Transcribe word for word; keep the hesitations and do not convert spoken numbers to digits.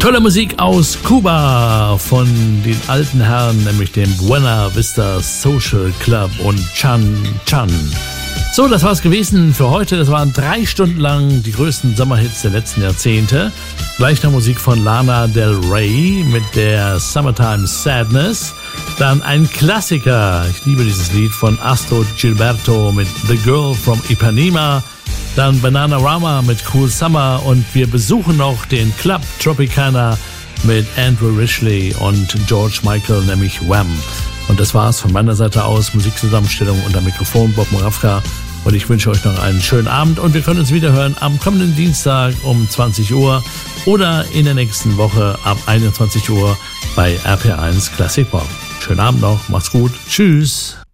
Tolle Musik aus Kuba von den alten Herren, nämlich dem Buena Vista Social Club und Chan Chan. So, das war's gewesen für heute. Das waren drei Stunden lang die größten Sommerhits der letzten Jahrzehnte. Gleich noch Musik von Lana Del Rey mit der Summertime Sadness. Dann ein Klassiker, ich liebe dieses Lied von Astor Gilberto mit The Girl from Ipanema. Dann Bananarama mit Cool Summer und wir besuchen noch den Club Tropicana mit Andrew Ridgeley und George Michael, nämlich Wham! Und das war's von meiner Seite aus. Musikzusammenstellung unter Mikrofon Bob Moravka. Und ich wünsche euch noch einen schönen Abend und wir können uns wieder hören am kommenden Dienstag um zwanzig Uhr oder in der nächsten Woche ab einundzwanzig Uhr bei R P eins Classic Pop. Schönen Abend noch, macht's gut, tschüss.